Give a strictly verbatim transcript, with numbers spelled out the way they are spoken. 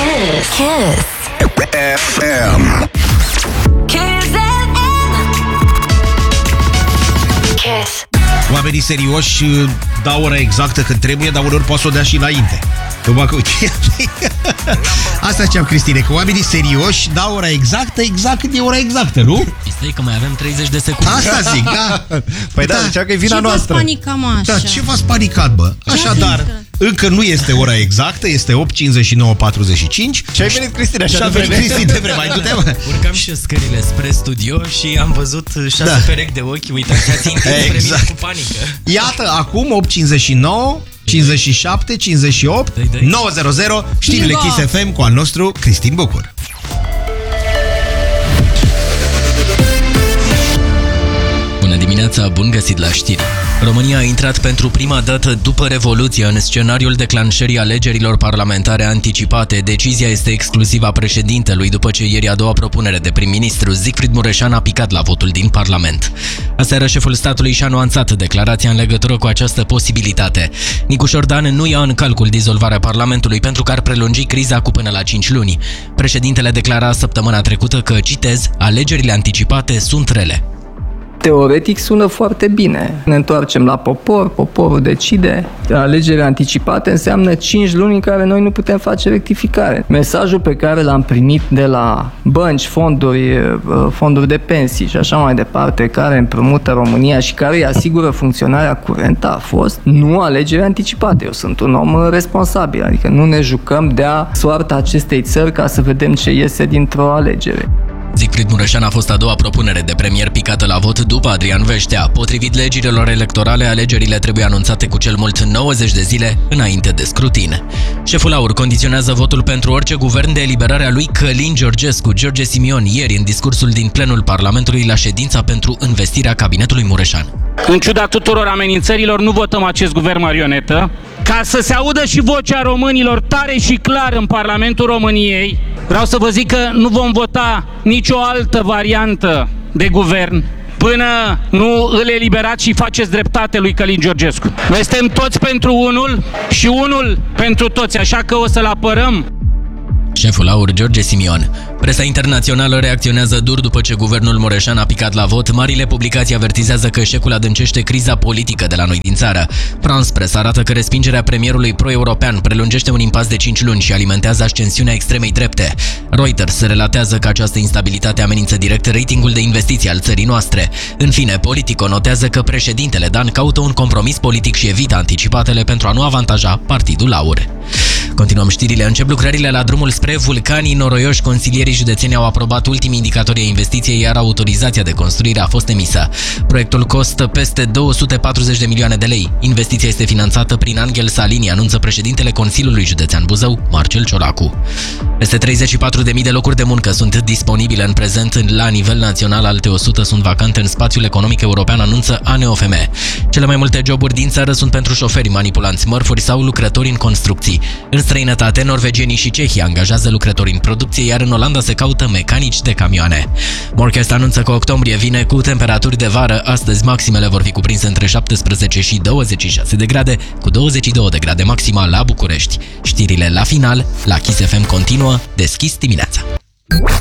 Kiss. Kiss. F M. Kiss F M. Kiss. Oamenii serioși dau ora exactă când trebuie, dar uneori poate să o dea și înainte. Că, uite, asta ziceam, Cristine, că oamenii serioși dau ora exactă, exact când e ora exactă, nu? Este că mai avem treizeci de secunde. Asta zic, da. Păi da, zicea că e vina ce noastră. Ce panicam așa? Da, ce v-ați panicat, bă? Așadar, încă nu este ora exactă, este opt cincizeci și nouă patruzeci și cinci. Și ai venit, Cristine, așa și a de venit vreme. Cristine de vreme. Hai, du-te, mă. Urcam și scările spre studio și am văzut șase Da. perechi de ochi. Uitați, ați întins spre Exact. mine cu panică. Iată, acum opt cincizeci și nouă, cincizeci și șapte, cincizeci și opt, Dai, dai. nouă zero zero, știrile Kiss F M cu al nostru Cristin Bucur. Bună dimineața, bun găsit la știri. România a intrat pentru prima dată după Revoluție în scenariul declanșării alegerilor parlamentare anticipate. Decizia este exclusiv a președintelui după ce ieri a doua propunere de prim-ministru, Zicfrid Mureșan, a picat la votul din Parlament. Aseară, șeful statului și-a nuanțat declarația în legătură cu această posibilitate. Nicu Șordan nu ia în calcul dizolvarea Parlamentului pentru că ar prelungi criza cu până la cinci luni. Președintele declara săptămâna trecută că, citez, alegerile anticipate sunt rele. Teoretic sună foarte bine. Ne întoarcem la popor, poporul decide. Alegerile anticipate înseamnă cinci luni în care noi nu putem face rectificare. Mesajul pe care l-am primit de la bănci, fonduri, fonduri de pensii și așa mai departe, care împrumută România și care îi asigură funcționarea curentă, a fost nu alegeri anticipate. Eu sunt un om responsabil, adică nu ne jucăm de-a soarta acestei țări ca să vedem ce iese dintr-o alegere. Zicfrid Mureșan a fost a doua propunere de premier picată la vot după Adrian Veștea. Potrivit legilor electorale, alegerile trebuie anunțate cu cel mult nouăzeci de zile înainte de scrutin. Șeful AUR condiționează votul pentru orice guvern de eliberarea lui Călin Georgescu. George Simion ieri în discursul din plenul Parlamentului la ședința pentru învestirea cabinetului Mureșan. În ciuda tuturor amenințărilor, nu votăm acest guvern marionetă. Ca să se audă și vocea românilor tare și clar în Parlamentul României, vreau să vă zic că nu vom vota nicio altă variantă de guvern până nu îl eliberați și faceți dreptate lui Călin Georgescu. Noi suntem toți pentru unul și unul pentru toți, așa că o să-l apărăm. Șeful AUR, George Simion. Presa internațională reacționează dur după ce guvernul Mureșan a picat la vot. Marile publicații avertizează că eșecul adâncește criza politică de la noi din țară. France Press arată că respingerea premierului pro-european prelungește un impas de cinci luni și alimentează ascensiunea extremei drepte. Reuters relatează că această instabilitate amenință direct ratingul de investiții al țării noastre. În fine, Politico notează că președintele Dan caută un compromis politic și evită anticipatele pentru a nu avantaja partidul AUR. Continuăm știrile. Încep lucrările la drumul spre Vulcanii Noroioși. Consilierii județeni au aprobat ultimii indicatori ai investiției, iar autorizația de construire a fost emisă. Proiectul costă peste două sute patruzeci de milioane de lei. Investiția este finanțată prin Angel Salini, anunță președintele Consiliului Județean Buzău, Marcel Ciolacu. Peste treizeci și patru de mii de locuri de muncă sunt disponibile în prezent la nivel național, alte o sută sunt vacante în spațiul economic european, anunță A N O F M. Cele mai multe joburi din țară sunt pentru șoferi, manipulanți mărfuri sau lucrători în construcții. În străinătate, norvegienii și cehii angajează lucrători în producție, iar în Olanda se caută mecanici de camioane. Morchest anunță că octombrie vine cu temperaturi de vară. Astăzi maximele vor fi cuprinse între șaptesprezece și douăzeci și șase de grade, cu douăzeci și două de grade maxima la București. Știrile la final, la Kiss F M continuă, deschis dimineața.